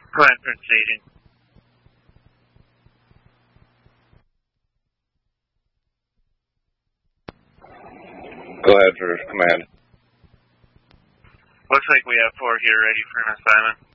Command for staging. Go ahead for command. Looks like we have 4 here ready for an assignment.